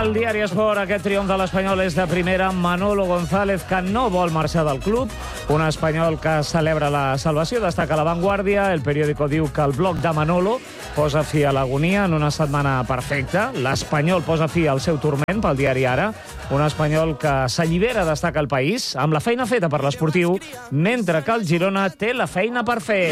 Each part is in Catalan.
al diari Esport, aquest triomf de l'Espanyol és de primera. Manolo González, que no vol marxar del club. Un espanyol que celebra la salvació, destaca La Vanguardia. El periòdico diu que el bloc de Manolo posa fi a l'agonia en una setmana perfecta. L'Espanyol posa fi al seu turment, pel diari Ara. Un espanyol que s'allibera, destaca El País, amb la feina feta per l'esportiu, mentre que el Girona té la feina per fer.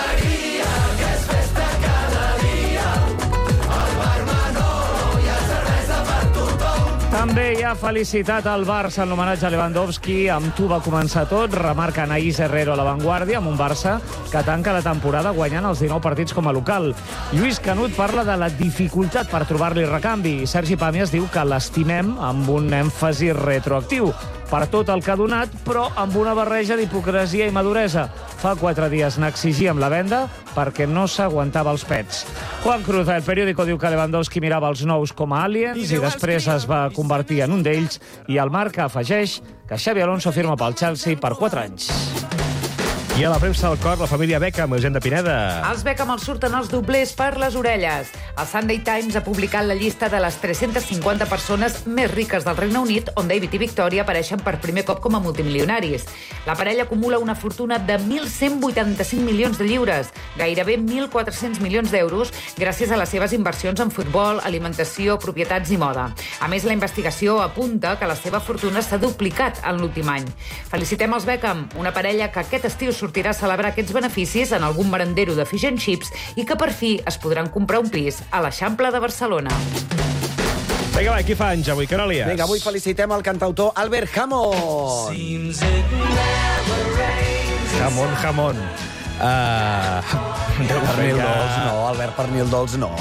També hi ha felicitat al Barça en l'homenatge a Lewandowski. Amb tu va començar tot, remarca Anaïs Herrero a La Vanguardia, amb un Barça que tanca la temporada guanyant els 19 partits com a local. Lluís Canut parla de la dificultat per trobar-li recanvi. Sergi Pàmies diu que l'estimem amb un èmfasi retroactiu per tot el que ha donat, però amb una barreja d'hipocresia i maduresa. Fa 4 dies n'exigíem la venda perquè no s'aguantava els pets. Juan Cruz, el periòdico, diu que Lewandowski mirava els nous com a aliens i després es va convertir en un d'ells, i el Marca afegeix que Xabi Alonso firma pel Chelsea per 4 anys. I a la premsa del cor, la família Beckham, Eugène de Pineda. Els Beckham els surten els doblers per les orelles. El Sunday Times ha publicat la llista de les 350 persones més riques del Regne Unit, on David i Victoria apareixen per primer cop com a multimilionaris. La parella acumula una fortuna de 1.185 milions de lliures, gairebé 1.400 milions d'euros, gràcies a les seves inversions en futbol, alimentació, propietats i moda. A més, la investigació apunta que la seva fortuna s'ha duplicat en l'últim any. Felicitem els Beckham, una parella que aquest estiu sortirà a celebrar aquests beneficis en algun merendero de fish and chips i que per fi es podran comprar un pis a l'Eixample de Barcelona. Vinga, va, qui fa anys avui, Caròlies? Vinga, avui felicitem el cantautor Albert Hammond. Jamón. 10 Pernil dolç, no, Albert, pernil dolç, no.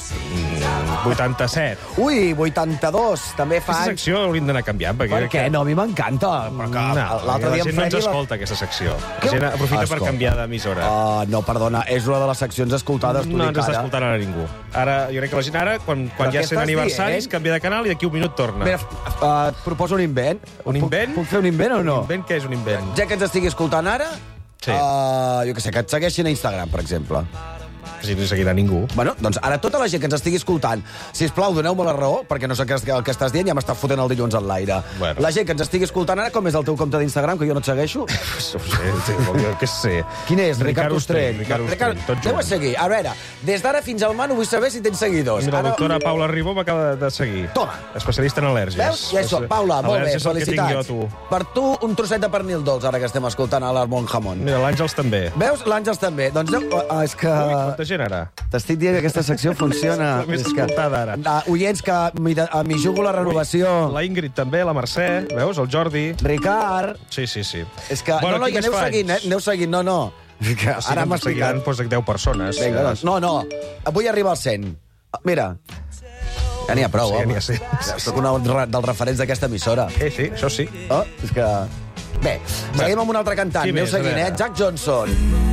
87. Ui, 82, també fa Aquesta anys. secció hauríem d'anar canviant. Per què? No, a mi m'encanta. L'altre dia la gent no ens escolta, aquesta secció. La gent aprofita per canviar d'emissora. No, perdona, és una de les seccions escoltades. No ens està escoltant ara ningú. Ara, jo crec que la gent ara, quan ja sent aniversaris, canvia de canal i d'aquí un minut torna. Mira, et proposo un invent. Un invent? Puc fer un invent o no? Un invent? Què és un invent? Ja que ens estigui escoltant ara, Sí. jo què sé, que et segueixin a Instagram, per exemple. Si no seguirà ningú. Bueno, doncs ara tota la gent que ens estigui escoltant, sisplau, doneu-me la raó, perquè no sé el que estàs dient, ja m'està fotent el dilluns en l'aire. Bueno. La gent que ens estigui escoltant ara, com és el teu compte d'Instagram, que jo no et segueixo? No ho sé, jo què sé. Quin és? Ricard Ostrell. Ricard Ostrell, tot Aneu a junt. seguir. A veure, des d'ara fins al mano vull saber si tens seguidors. Mira, la Ara- doctora Paula Ribó m'acaba de seguir. Toma. Especialista en al·lèrgies. Veus? I això, Paula, molt bé, Al·lèrgies és el que tinc felicitats. jo, tu. Per tu, un trosset de pernil dolç, ara que estem escoltant a l'Armon Jamón. Mira, l'Àngels també. Veus? L'Àngels també. Doncs és que... Quanta gent ara? T'estic dient que aquesta secció funciona. La més És que- escoltada ara. Oients que m'hi jugo la renovació. La Ingrid també, la Mercè, veus? El Jordi. Ricard. Sí. És que... Bueno, no, qui ja més aneu fa seguint, anys? Aneu seguint, no. Que ara m'ha seguiran explicat. 10 persones. Vinga, doncs. No. Vull arribar al 100. Mira. Ja n'hi ha prou, Sí, ja home. n'hi ha 100. Ja soc un dels referents d'aquesta emissora. Sí, això sí. Oh, és que... Bé, seguim amb un altre cantant. Qui Aneu més? A seguint, veure. Jack Johnson.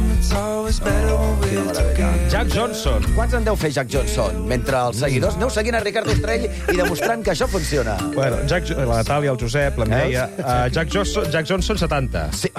Jack Johnson. Quants en deu fer Jack Johnson? Mentre els seguidors aneu seguint a Ricard Ostrell i demostrant que això funciona. Bueno, la Natàlia, el Josep, la Mireia... Jack Johnson, 70. Sí.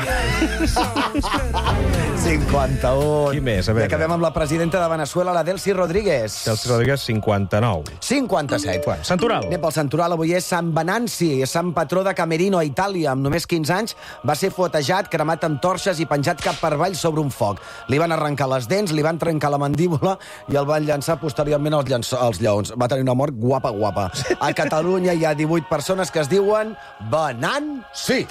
51. Qui més? A veure. I acabem amb la presidenta de Venezuela, la Delcy Rodríguez. Celsi Rodríguez, 59. 57. Bueno, Santoral. Anem pel Santoral. Avui és Sant Venanci, és sant patró de Camerino, a Itàlia. Amb només 15 anys va ser fuetejat, cremat amb torxes i penjat cap per avall sobre un foc. Li van arrencar les dents, li van trencar la mandíbula i el van llançar posteriorment als lleons. Va tenir una mort guapa. A Catalunya hi ha 18 persones que es diuen Venanci.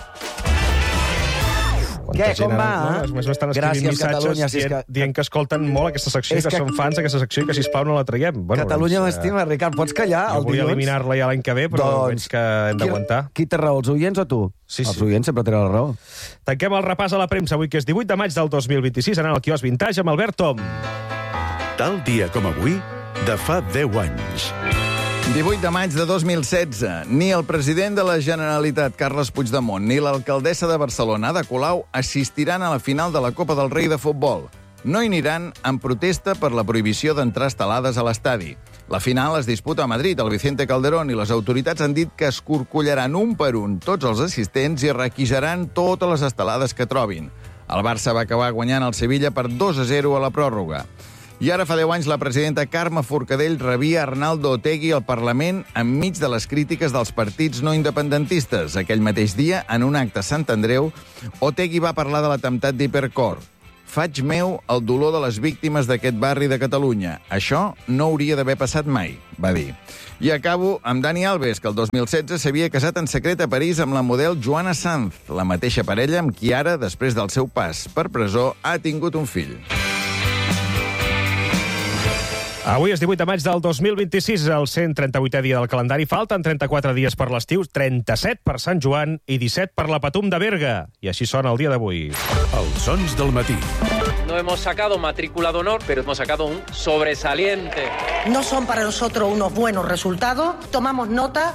Què, com va? Només m'estan escrivint Gràcies, Catalunya, missatges dient que escolten molt aquesta secció, És que que- són fans d'aquesta secció i que, sisplau, no la traiem. Bueno, Catalunya doncs, m'estima, Ricard. Pots callar Jo el volia dilluns? eliminar-la ja l'any que ve, però veig que hem d'aguantar. Qui té raó, els oients o tu? Sí. Els oients sempre tenen la raó. Tanquem el repàs a la premsa avui, que és 18 de maig del 2026, anant al quiosc Vintage amb Albert Tom. Tal dia com avui, de fa 10 anys. 18 de maig de 2016. Ni el president de la Generalitat, Carles Puigdemont, ni l'alcaldessa de Barcelona, Ada Colau, assistiran a la final de la Copa del Rei de futbol. No hi aniran en protesta per la prohibició d'entrar estelades a l'estadi. La final es disputa a Madrid, al Vicente Calderón, i les autoritats han dit que escorcollaran un per un tots els assistents i requisaran totes les estelades que trobin. El Barça va acabar guanyant el Sevilla per 2-0 a la pròrroga. I ara fa 10 anys la presidenta Carme Forcadell rebia Arnaldo Otegi al Parlament enmig de les crítiques dels partits no independentistes. Aquell mateix dia, en un acte a Sant Andreu, Otegi va parlar de l'atemptat d'Hipercor. Faig meu el dolor de les víctimes d'aquest barri de Catalunya. Això no hauria d'haver passat mai, va dir. I acabo amb Dani Alves, que el 2016 s'havia casat en secret a París amb la model Joana Sanz, la mateixa parella amb qui ara, després del seu pas per presó, ha tingut un fill. Avui és 18 de maig del 2026, el 138è dia del calendari. Falten 34 dies per l'estiu, 37 per Sant Joan i 17 per la Patum de Berga. I així sona el dia d'avui. Els sons del matí. No hemos sacado matrícula de honor, pero hemos sacado un sobresaliente. No son para nosotros unos buenos resultados. Tomamos nota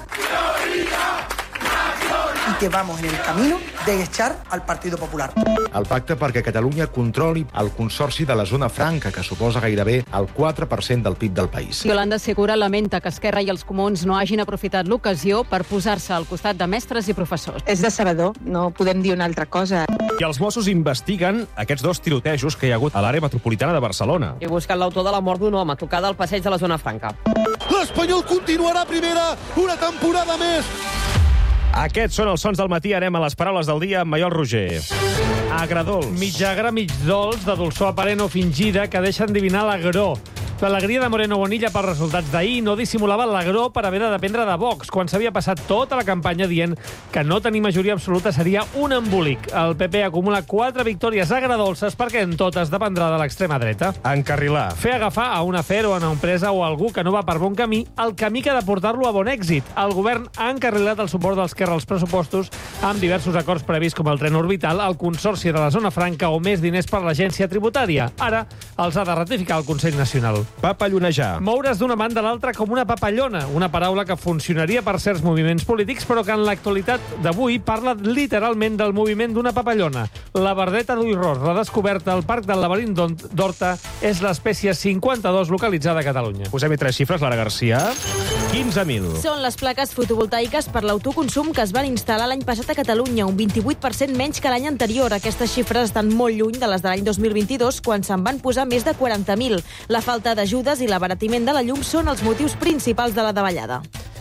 y que vamos en el camino de echar al Partido Popular. El pacte perquè Catalunya controli el consorci de la zona franca, que suposa gairebé el 4% del PIB del país. Yolanda Segura lamenta que Esquerra i els Comuns no hagin aprofitat l'ocasió per posar-se al costat de mestres i professors. És decebedor, no podem dir una altra cosa. I els Mossos investiguen aquests 2 tirotejos que hi ha hagut a l'àrea metropolitana de Barcelona. He buscat l'autor de la mort d'un home tocada al passeig de la zona franca. L'Espanyol continuarà a primera una temporada més. Aquests són els sons del matí. Anem a les paraules del dia amb Maiol Roger. Agradols. Mig agre, mig dolç, de dolçor aparent o fingida, que deixa endivinar l'agror. L'alegria de Moreno Bonilla pels resultats d'ahir no dissimulava l'agror per haver de dependre de Vox, quan s'havia passat tota la campanya dient que no tenir majoria absoluta seria un embolic. El PP acumula 4 victòries agradolces perquè en totes dependrà de l'extrema dreta. Encarrilar. Fer agafar a un afer o a una empresa o a algú que no va per bon camí el camí que ha de portar-lo a bon èxit. El govern ha encarrilat el suport d'Esquerra als pressupostos amb diversos acords prevists com el tren orbital, el consorci de la zona franca o més diners per l'agència tributària. Ara els ha de ratificar el Consell Nacional. Papallonejar. Moure's d'una banda a l'altra com una papallona, una paraula que funcionaria per certs moviments polítics, però que en l'actualitat d'avui parla literalment del moviment d'una papallona. La verdeta d'Ullros, redescoberta al Parc del Laberint d'Horta, és l'espècie 52 localitzada a Catalunya. Posem-hi 3 xifres, Lara Garcia. 15.000. Són les plaques fotovoltaiques per l'autoconsum que es van instal·lar l'any passat a Catalunya, un 28% menys que l'any anterior. Aquestes xifres estan molt lluny de les de l'any 2022, quan se'n van posar més de 40.000. La falta d'ajudes i l'abaratiment de la llum són els motius principals de la davallada.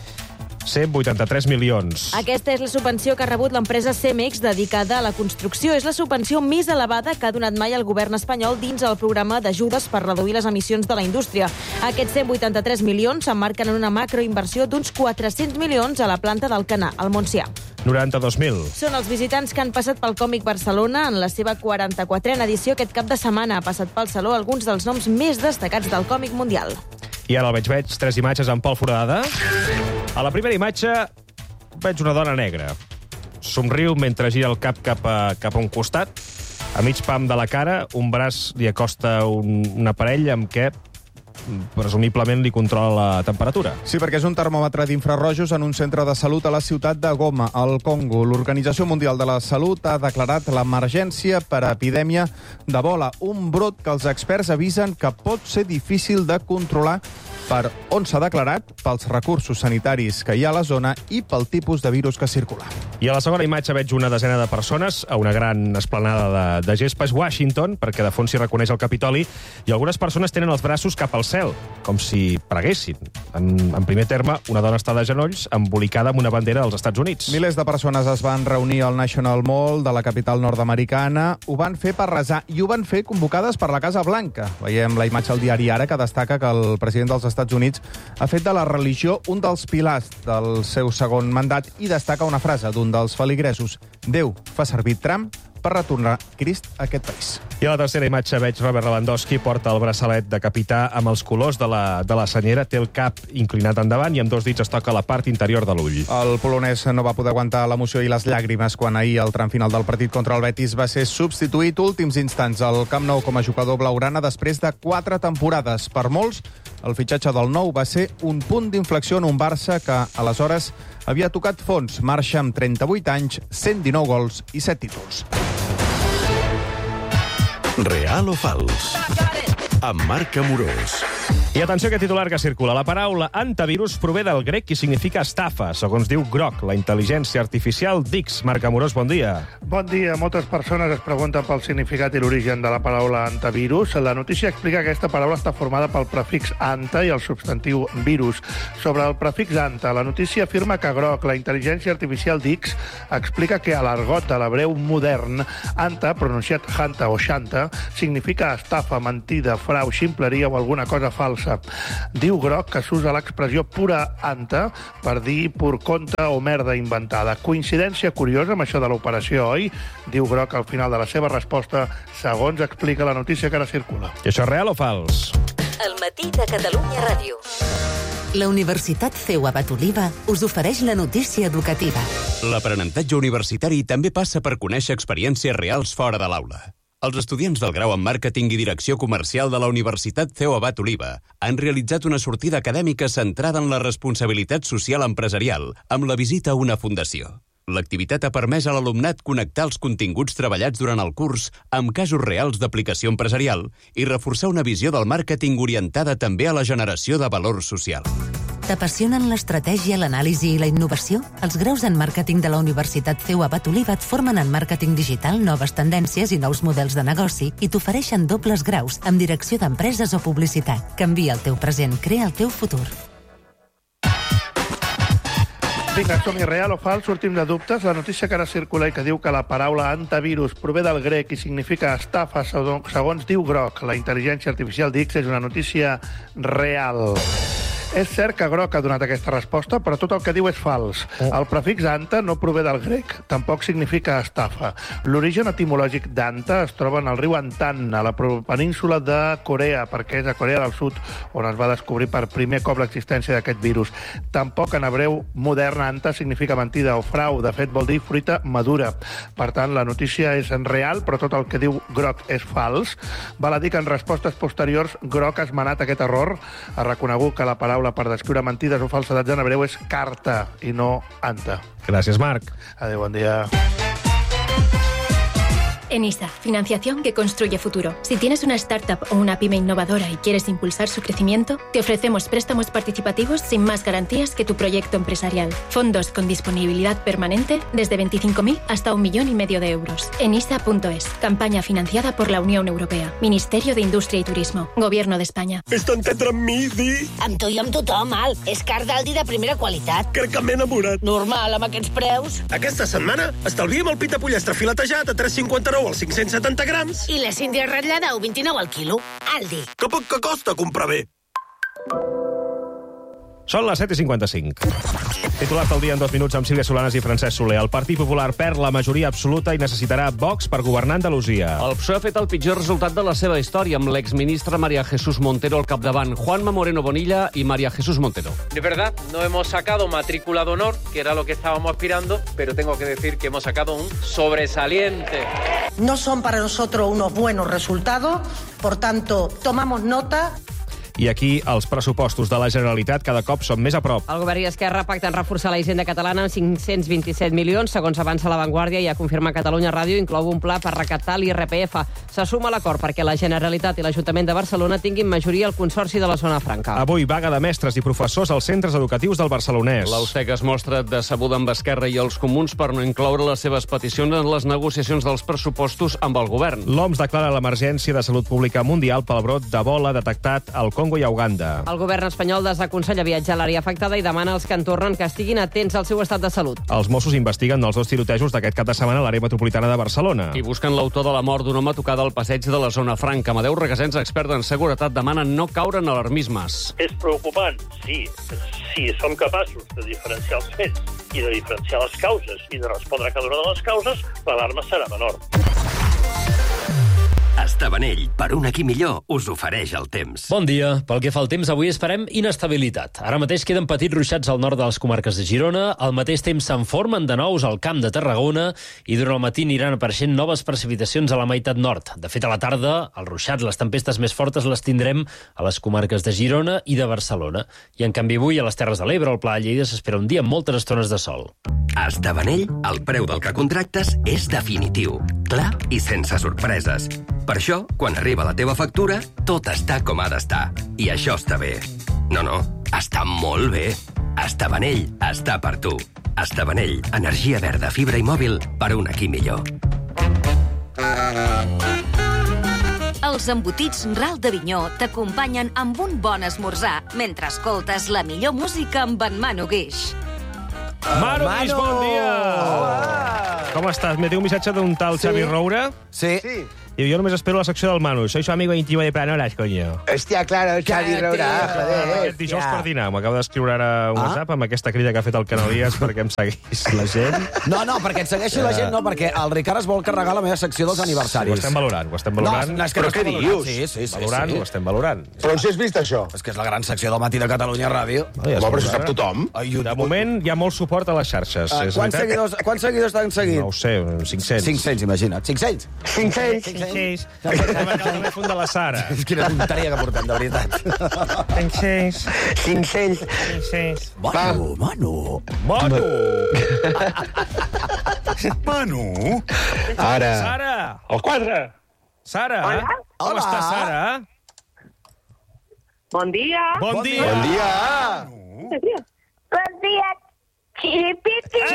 183 milions. Aquesta és la subvenció que ha rebut l'empresa Cemex dedicada a la construcció. És la subvenció més elevada que ha donat mai el govern espanyol dins el programa d'ajudes per reduir les emissions de la indústria. Aquests 183 milions s'emmarquen en una macroinversió d'uns 400 milions a la planta d'Alcanar, al Montsià. 92.000. Són els visitants que han passat pel Còmic Barcelona en la seva 44a edició aquest cap de setmana. Ha passat pel Saló alguns dels noms més destacats del còmic mundial. I ara el veig 3 imatges amb Pol Foradada. A la primera imatge veig una dona negra. Somriu mentre gira el cap cap a un costat. A mig pam de la cara, un braç li acosta un aparell amb què presumiblement li controla la temperatura. Sí, perquè és un termòmetre d'infrarrojos en un centre de salut a la ciutat de Goma, al Congo. L'Organització Mundial de la Salut ha declarat l'emergència per epidèmia d'Ebola, un brot que els experts avisen que pot ser difícil de controlar per on s'ha declarat, pels recursos sanitaris que hi ha a la zona i pel tipus de virus que circula. I a la segona imatge veig una desena de persones a una gran esplanada de gespa. És Washington, perquè de fons s'hi reconeix el Capitoli, i algunes persones tenen els braços cap al cel, com si preguessin. En primer terme, una dona està de genolls, embolicada amb una bandera dels Estats Units. Milers de persones es van reunir al National Mall de la capital nord-americana. Ho van fer per resar i ho van fer convocades per la Casa Blanca. Veiem la imatge al diari Ara, que destaca que el president dels Estats Units ha fet de la religió un dels pilars del seu segon mandat i destaca una frase d'un dels feligresos: Déu fa servir Trump per retornar Crist a aquest país. I a la tercera imatge veig Robert Lewandowski, porta el braçalet de capità amb els colors de la senyera, té el cap inclinat endavant i amb 2 dits es toca la part interior de l'ull. El polonès no va poder aguantar l'emoció i les llàgrimes quan ahir, al tram final del partit contra el Betis, va ser substituït últims instants al Camp Nou com a jugador blaugrana després de 4 temporades. Per molts, el fitxatge del Nou va ser un punt d'inflexió en un Barça que, aleshores, havia tocat fons. Marxa amb 38 anys, 119 gols i 7 títols. Real o fals? Amb Marc Amorós. I atenció a aquest titular que circula. La paraula antivirus prové del grec i significa estafa, segons diu Grok, la intel·ligència artificial d'X. Marc Amorós, bon dia. Bon dia. Moltes persones es pregunten pel significat i l'origen de la paraula antivirus. La notícia explica que aquesta paraula està formada pel prefix anta i el substantiu virus. Sobre el prefix anta, la notícia afirma que Grok, la intel·ligència artificial d'X, explica que a l'argot de l'hebreu modern, anta, pronunciat hanta o xanta, significa estafa, mentida, frau, ximpleria o alguna cosa falsa. Diu Grok que s'usa l'expressió pura anta per dir pur conte o merda inventada. Coincidència curiosa amb això de l'operació, oi? Diu Grok al final de la seva resposta, segons explica la notícia que ara circula. I això és real o fals? El matí de Catalunya Ràdio. La Universitat CEU Abat Oliva us ofereix la notícia educativa. L'aprenentatge universitari també passa per conèixer experiències reals fora de l'aula. Els estudiants del grau en Màrqueting i Direcció Comercial de la Universitat CEU Abat Oliva han realitzat una sortida acadèmica centrada en la responsabilitat social empresarial amb la visita a una fundació. L'activitat ha permès a l'alumnat connectar els continguts treballats durant el curs amb casos reals d'aplicació empresarial i reforçar una visió del màrqueting orientada també a la generació de valor social. T'apassionen l'estratègia, l'anàlisi i la innovació? Els graus en màrqueting de la Universitat CEU Abat Oliva et formen en màrqueting digital, noves tendències i nous models de negoci i t'ofereixen dobles graus amb direcció d'empreses o publicitat. Canvia el teu present, crea el teu futur. Vinga, som-hi, real o fals, sortim de dubtes. La notícia que ara circula i que diu que la paraula antivirus prové del grec i significa estafa, segons diu Grok, la intel·ligència artificial d'X, és una notícia real. És cert que Grok ha donat aquesta resposta, però tot el que diu és fals. El prefix anta no prové del grec, tampoc significa estafa. L'origen etimològic d'anta es troba en el riu Antan, a la península de Corea, perquè és a Corea del Sud on es va descobrir per primer cop l'existència d'aquest virus. Tampoc en hebreu modern anta significa mentida o frau, de fet vol dir fruita madura. Per tant, la notícia és real, però tot el que diu Grok és fals. Val a dir que en respostes posteriors Grok ha esmenat aquest error, ha reconegut que la paraula per descriure mentides o falsedats en hebreu és carta i no anta. Gràcies, Marc. Adéu, bon dia. ENISA, financiación que construye futuro. Si tienes una startup o una pyme innovadora y quieres impulsar su crecimiento, te ofrecemos préstamos participativos sin más garantías que tu proyecto empresarial. Fondos con disponibilidad permanente desde 25.000 hasta 1,5 millones de euros. ENISA.es. Campaña financiada por la Unión Europea. Ministerio de Indústria i Turismo. Gobierno d'Espanya. Fes-te entendre amb mi, Di. Amb tu i amb tothom, Al. És car d'Aldi de primera qualitat. Crec que m'he enamorat. Normal, amb aquests preus. Aquesta setmana estalviem el pita pollastre filetejat a 3,59 als 570 grams. I la síndria ratllada a 1,29 al quilo. Aldi. Que poc que costa comprar bé. Són les 7:55. Titulat del dia en 2 minuts amb Sílvia Solanas i Francesc Soler. El Partit Popular perd la majoria absoluta i necessitarà Vox per governar Andalusia. El PSOE ha fet el pitjor resultat de la seva història amb l'exministra María Jesús Montero al capdavant. Juanma Moreno Bonilla y María Jesús Montero. De verdad, no hemos sacado matrícula de honor, que era lo que estábamos aspirando, pero tengo que decir que hemos sacado un sobresaliente. No son para nosotros unos buenos resultados, por tanto, tomamos nota. I aquí els pressupostos de la Generalitat cada cop són més a prop. El govern i Esquerra pacten reforçar la hisenda catalana amb 527 milions, segons avança La Vanguardia, i ha confirmat Catalunya Ràdio, inclou un pla per recaptar l'IRPF. Se suma a l'acord perquè la Generalitat i l'Ajuntament de Barcelona tinguin majoria al Consorci de la Zona Franca. Avui vaga de mestres i professors als centres educatius del Barcelonès. L'Austec es mostra decebuda amb Esquerra i els comuns per no incloure les seves peticions en les negociacions dels pressupostos amb el govern. L'OMS declara l'emergència de salut pública mundial pel brot d'Ebola detectat al Congo i a Uganda. El govern espanyol desaconsella viatjar a l'àrea afectada i demana als que en tornen que estiguin atents al seu estat de salut. Els Mossos investiguen els 2 tirotejos d'aquest cap de setmana a l'àrea metropolitana de Barcelona. I busquen l'autor de la mort d'un home tocada al passeig de la Zona Franca. Amadeu Regasens, expert en seguretat, demanen no caure en alarmismes. És preocupant, sí. Si som capaços de diferenciar els fets i de diferenciar les causes i de respondre a cada una de les causes, l'alarma serà menor. Estavanell, per un aquí millor, us ofereix el temps. Bon dia. Pel que fa al temps, avui esperem inestabilitat. Ara mateix queden petits ruixats al nord de les comarques de Girona, al mateix temps se'n formen de nous al Camp de Tarragona i durant el matí aniran apareixent noves precipitacions a la meitat nord. De fet, a la tarda, els ruixats, les tempestes més fortes les tindrem a les comarques de Girona i de Barcelona. I en canvi avui a les Terres de l'Ebre, al Pla de Lleida, s'espera un dia amb moltes estones de sol. A Estavanell, el preu del que contractes és definitiu, clar i sense sorpreses. Per això, quan arriba la teva factura, tot està com ha d'estar. I això està bé. No, està molt bé. Estabanell està per tu. Estabanell, energia verda, fibra i mòbil per un aquí millor. Els embotits Ral d'Avinyó t'acompanyen amb un bon esmorzar mentre escoltes la millor música amb en Manu Guix. Manu Guix, bon dia! Hola! Com estàs? Me té un missatge d'un tal Xavi Roura. Sí. I jo només espero la secció del Manu. Soy su amigo íntimo de Planolas, coño. Hòstia, claro, Xavi Roura, joder. Aquest dijous per dinar. M'acaba d'escriure ara un WhatsApp amb aquesta crida que ha fet el Canalies perquè em seguís la gent. No, perquè et segueixi la gent, no, perquè el Ricard es vol carregar la meva secció dels aniversaris. Ho estem valorant. No, Però què dius? Sí. Valorant, ho estem valorant. Però on si has vist això? És que és la gran secció del Matí de Catalunya Ràdio. Però si sap tothom. De moment hi ha molt suport a les xarxes. Quants seguidors t'han seguit? No ho sé, 500. 500, imagina't. 500? 500. El telèfon de la Sara. Quina tonteria que portem, de veritat. 500. Manu. Ara. Sara. El quadre. Sara. Hola. Com estàs, Sara? Bon dia. Bon dia. Bon dia, xiripiti.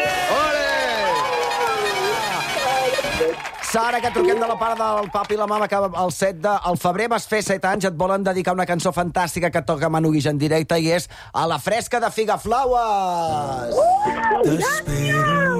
Sara, que truquem de la part del papi i la mama que el 7 de febrer vas fer 7 anys, et volen dedicar una cançó fantàstica que toca Manu Guix en directe i és A la fresca de Figaflaues. T'espero